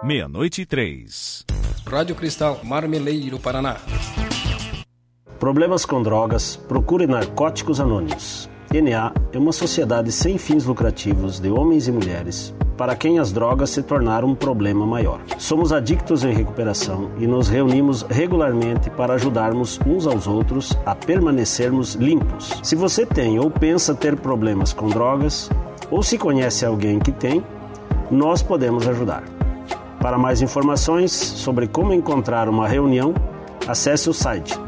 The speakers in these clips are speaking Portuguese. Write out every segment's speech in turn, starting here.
meia-noite e 3. Rádio Cristal, Marmeleiro, Paraná. Problemas com drogas, procure Narcóticos Anônimos. NA é uma sociedade sem fins lucrativos de homens e mulheres para quem as drogas se tornaram um problema maior. Somos adictos em recuperação e nos reunimos regularmente para ajudarmos uns aos outros a permanecermos limpos. Se você tem ou pensa ter problemas com drogas, ou se conhece alguém que tem, nós podemos ajudar. Para mais informações sobre como encontrar uma reunião, acesse o site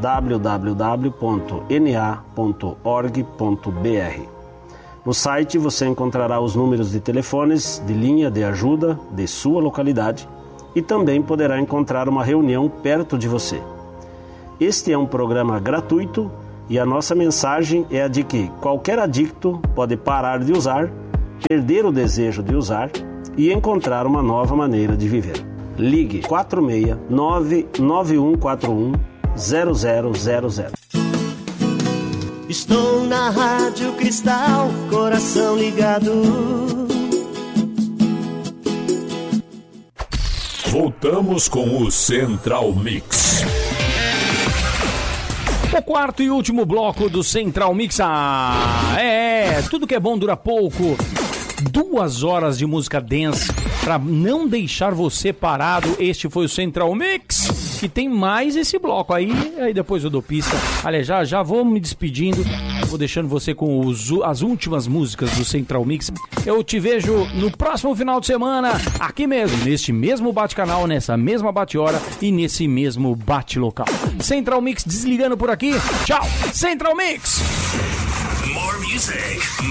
www.na.org.br. No site você encontrará os números de telefones de linha de ajuda de sua localidade e também poderá encontrar uma reunião perto de você. Este é um programa gratuito e a nossa mensagem é a de que qualquer adicto pode parar de usar, perder o desejo de usar e encontrar uma nova maneira de viver. Ligue 46-99141-0000. Estou na Rádio Cristal, coração ligado. Voltamos com o Central Mix. O quarto e último bloco do Central Mix. Tudo que é bom dura pouco. 2 horas de música dance para não deixar você parado. Este foi o Central Mix. E tem mais esse bloco aí depois eu dou pista. Aliás, já vou me despedindo. Vou deixando você com as últimas músicas do Central Mix. Eu te vejo no próximo final de semana, aqui mesmo, neste mesmo bate-canal, nessa mesma bate-hora e nesse mesmo bate-local. Central Mix desligando por aqui. Tchau! Central Mix! More music.